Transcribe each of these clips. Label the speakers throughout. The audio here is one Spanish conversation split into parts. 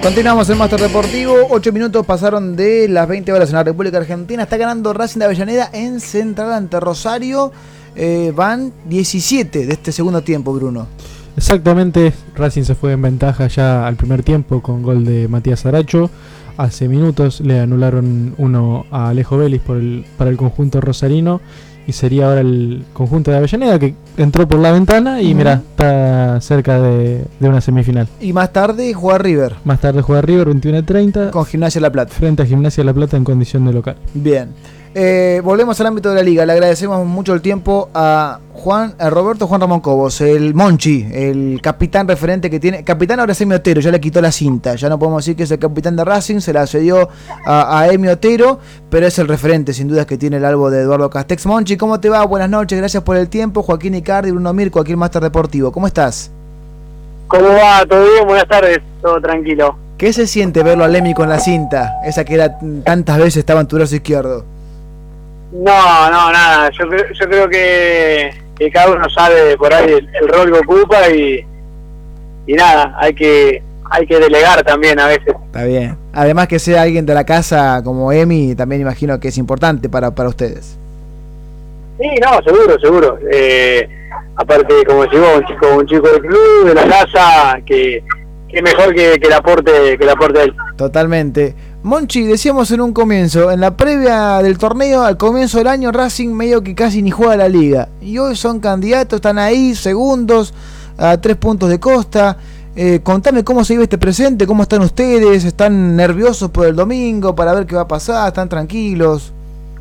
Speaker 1: Continuamos el Máster Deportivo. 8 minutos pasaron de las 20 horas en la República Argentina. Está ganando Racing de Avellaneda en Central ante Rosario. Van 17 de este segundo tiempo, Bruno.
Speaker 2: Exactamente, Racing se fue en ventaja ya al primer tiempo con gol de Matías Aracho. Hace minutos le anularon uno a Alejo Vélez para el conjunto rosarino. Y sería ahora el conjunto de Avellaneda que entró por la ventana y mirá, está cerca de una semifinal.
Speaker 1: Y más tarde juega River.
Speaker 2: Más tarde juega River, 21:30.
Speaker 1: Con Gimnasia La Plata.
Speaker 2: Frente a Gimnasia La Plata en condición de local.
Speaker 1: Bien. Volvemos al ámbito de la liga. Le agradecemos mucho el tiempo a Roberto Juan Ramón Cobos, el Monchi, el capitán referente que tiene. Capitán ahora es Emi Otero, ya le quitó la cinta. Ya no podemos decir que es el capitán de Racing, se la cedió a Emi Otero, pero es el referente sin dudas que tiene el albo de Eduardo Castex. Monchi, ¿cómo te va? Buenas noches, gracias por el tiempo. Joaquín Icardi, Bruno Mirko, aquí el Máster Deportivo. ¿Cómo estás?
Speaker 3: ¿Cómo va? ¿Todo bien? Buenas tardes, todo tranquilo.
Speaker 1: ¿Qué se siente verlo a Emi con la cinta? Esa que era tantas veces estaba en tu brazo izquierdo.
Speaker 3: No, nada. Yo creo que cada uno sabe por ahí el rol que ocupa y nada, hay que delegar también a veces.
Speaker 1: Está bien. Además que sea alguien de la casa como Emi, también imagino que es importante para ustedes.
Speaker 3: Sí, no, seguro. Aparte, como decís vos, un chico del club, de la casa, que mejor que el aporte él.
Speaker 1: Totalmente. Monchi, decíamos en un comienzo, en la previa del torneo, al comienzo del año, Racing medio que casi ni juega la liga. Y hoy son candidatos, están ahí, segundos, a 3 puntos de costa. Contame cómo se vive este presente, cómo están ustedes, están nerviosos por el domingo para ver qué va a pasar, están tranquilos.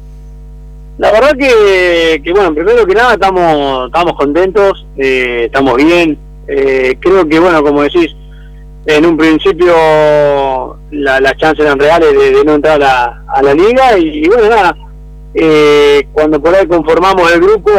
Speaker 3: La verdad que bueno, primero que nada estamos contentos, estamos bien. Creo que bueno, como decís, en un principio las chances eran reales de no entrar a la liga y bueno, nada, cuando por ahí conformamos el grupo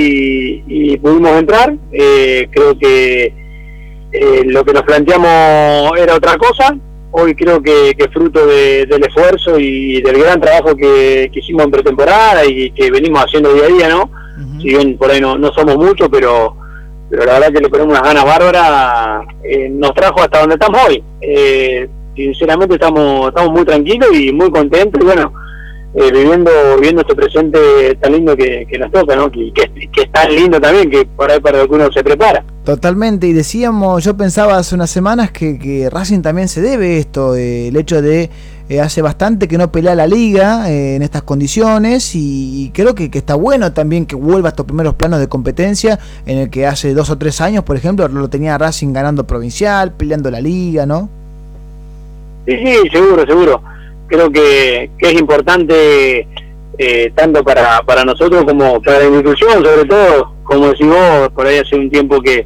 Speaker 3: y pudimos entrar, creo que lo que nos planteamos era otra cosa. Hoy creo que fruto del esfuerzo y del gran trabajo que hicimos en pretemporada y que venimos haciendo día a día, ¿no? Uh-huh. Si bien por ahí no somos muchos, pero la verdad que le ponemos unas ganas bárbaras, nos trajo hasta donde estamos hoy. Sinceramente estamos muy tranquilos y muy contentos y bueno, viviendo este presente tan lindo que nos toca, ¿no? Que es tan lindo también que por ahí para lo que uno se prepara.
Speaker 1: Totalmente, y decíamos, yo pensaba hace unas semanas que Racing también se debe esto, el hecho de hace bastante que no pelea la liga en estas condiciones y creo que está bueno también que vuelva a estos primeros planos de competencia en el que hace 2 o 3 años, por ejemplo, lo tenía Racing ganando provincial, peleando la liga, ¿no?
Speaker 3: Sí, seguro. Creo que es importante tanto para nosotros como para la institución, sobre todo, como decís vos, por ahí hace un tiempo que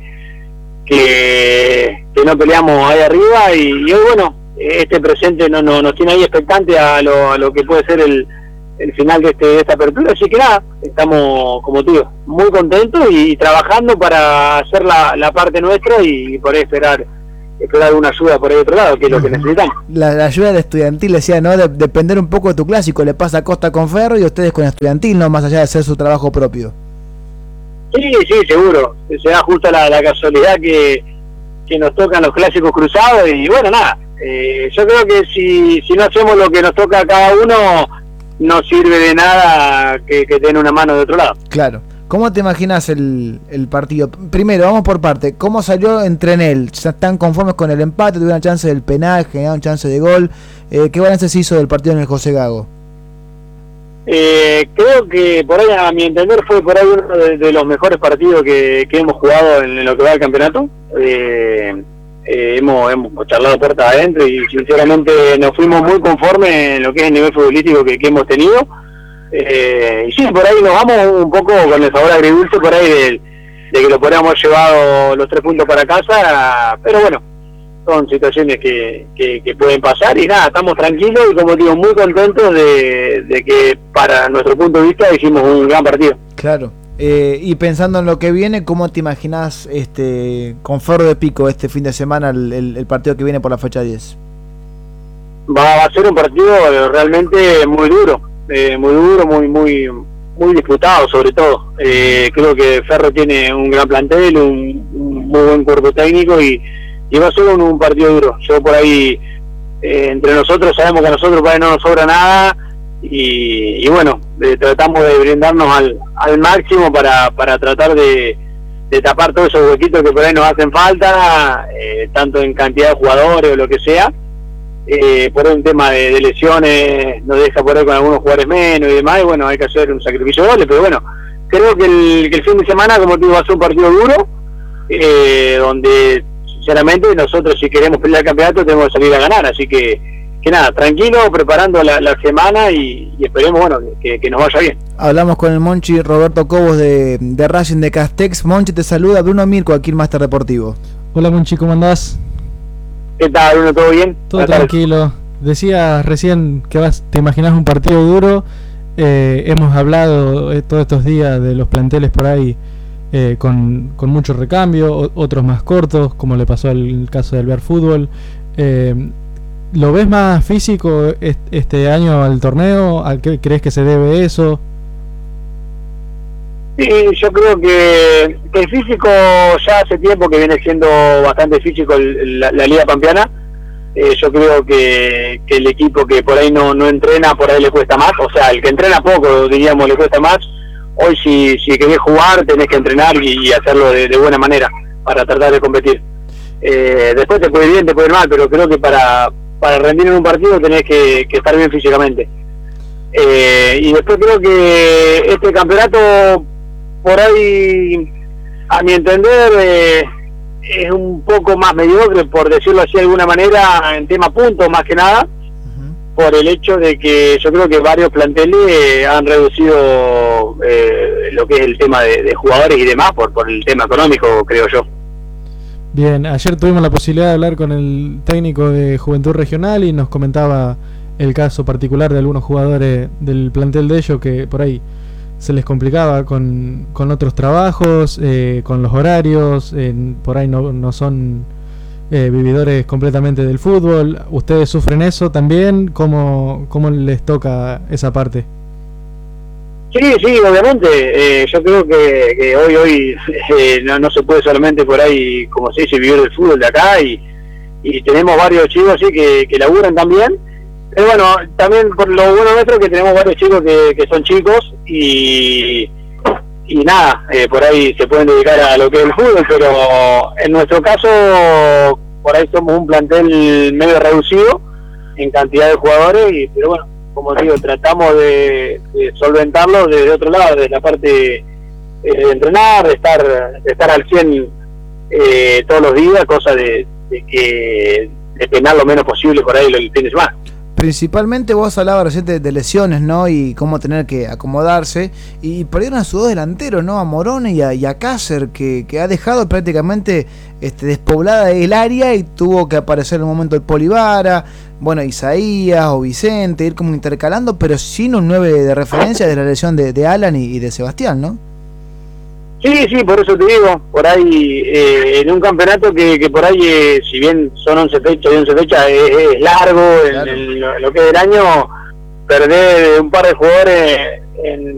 Speaker 3: no peleamos ahí arriba y hoy bueno, este presente nos tiene ahí expectante a lo que puede ser el final de esta apertura, así que nada, estamos, como te digo, muy contentos y trabajando para hacer la parte nuestra y por ahí esperar una ayuda por ahí de otro lado, que es lo que necesitamos. La
Speaker 1: ayuda de Estudiantil, decía, ¿no? Depender un poco de tu clásico, le pasa a Costa con Ferro y ustedes con Estudiantil, no más allá de hacer su trabajo propio.
Speaker 3: Sí, seguro. Se da justo la casualidad que nos tocan los clásicos cruzados y bueno, nada. Yo creo que si no hacemos lo que nos toca a cada uno, no sirve de nada que tener una mano de otro lado.
Speaker 1: Claro. ¿Cómo te imaginas el partido? Primero, vamos por parte. ¿Cómo salió Entrenel? ¿Están conformes con el empate? ¿Tuvieron chance del penal? ¿Generaron chance de gol? ¿Qué balance se hizo del partido en el José Gago?
Speaker 3: Creo que por ahí, a mi entender, fue por ahí uno de los mejores partidos que hemos jugado en lo que va del campeonato. Hemos charlado puertas adentro y sinceramente nos fuimos muy conformes en lo que es el nivel futbolístico que hemos tenido. Y sí, por ahí nos vamos un poco con el sabor agridulce por ahí de que lo podríamos haber llevado los 3 puntos para casa, pero bueno, son situaciones que pueden pasar y nada, estamos tranquilos y como digo, muy contentos de que para nuestro punto de vista hicimos un gran partido.
Speaker 1: Claro. Y pensando en lo que viene, ¿cómo te imaginás con Ferro de Pico este fin de semana el partido que viene por la fecha 10?
Speaker 3: Va a ser un partido realmente muy duro, muy disputado sobre todo. Creo que Ferro tiene un gran plantel, un muy buen cuerpo técnico y va a ser un partido duro. Yo por ahí entre nosotros sabemos que a nosotros por ahí no nos sobra nada, y bueno, tratamos de brindarnos al máximo para tratar de tapar todos esos huequitos que por ahí nos hacen falta, tanto en cantidad de jugadores o lo que sea. Por ahí un tema de lesiones nos deja por ahí con algunos jugadores menos y demás, y bueno, hay que hacer un sacrificio de goles, pero bueno, creo que el fin de semana, como te digo, va a ser un partido duro, donde sinceramente nosotros, si queremos pelear el campeonato, tenemos que salir a ganar, así que nada, tranquilo, preparando la semana, y esperemos, bueno, que nos vaya bien.
Speaker 1: Hablamos con el Monchi Roberto Cobos de Racing de Castex. Monchi, te saluda Bruno Mirko, aquí en Master Deportivo.
Speaker 2: Hola Monchi, ¿cómo andás?
Speaker 3: ¿Qué tal, Bruno? ¿Todo bien?
Speaker 2: Todo tranquilo. Decías recién que te imaginás un partido duro. Hemos hablado todos estos días de los planteles por ahí con mucho recambio, otros más cortos, como le pasó al caso del Alvear Fútbol. ¿Lo ves más físico este año al torneo? ¿A qué crees que se debe eso?
Speaker 3: Sí, yo creo que el físico ya hace tiempo que viene siendo bastante físico la Liga Pampeana. Yo creo que el equipo que por ahí no entrena, por ahí le cuesta más. O sea, el que entrena poco, diríamos, le cuesta más. Hoy si querés jugar, tenés que entrenar y hacerlo de buena manera para tratar de competir. Después te puede ir bien, te puede ir mal, pero creo que para rendir en un partido tenés que estar bien físicamente. Y después creo que este campeonato, por ahí, a mi entender, es un poco más mediocre, por decirlo así de alguna manera, en tema puntos más que nada, por el hecho de que yo creo que varios planteles han reducido lo que es el tema de jugadores y demás, por el tema económico, creo yo.
Speaker 2: Bien, ayer tuvimos la posibilidad de hablar con el técnico de Juventud Regional y nos comentaba el caso particular de algunos jugadores del plantel de ellos que por ahí se les complicaba con otros trabajos, con los horarios, por ahí no son vividores completamente del fútbol. ¿Ustedes sufren eso también? ¿Cómo les toca esa parte?
Speaker 3: Sí, obviamente. Yo creo que hoy no se puede solamente por ahí, como se dice, vivir del fútbol de acá, y tenemos varios chicos así que laburan también. Pero bueno, también por lo bueno nuestro que tenemos varios chicos que son chicos y nada, por ahí se pueden dedicar a lo que es el fútbol, pero en nuestro caso por ahí somos un plantel medio reducido en cantidad de jugadores, pero bueno, como digo, tratamos de solventarlo desde otro lado, desde la parte de entrenar, de estar al 100 todos los días, cosa de penar lo menos posible por ahí el fin de semana.
Speaker 1: Principalmente vos hablabas recién de lesiones, ¿no? Y cómo tener que acomodarse. Y perdieron a sus dos delanteros, ¿no? A Morone y a Cácer, que ha dejado prácticamente despoblada el área, y tuvo que aparecer en un momento el Polivara, bueno, Isaías o Vicente, ir como intercalando, pero sin un 9 de referencia de la lesión de Alan y de Sebastián, ¿no?
Speaker 3: Sí, por eso te digo, por ahí en un campeonato que por ahí, si bien son 11 fechas y 11 fechas, es largo, claro. En lo que es el año, perder un par de jugadores en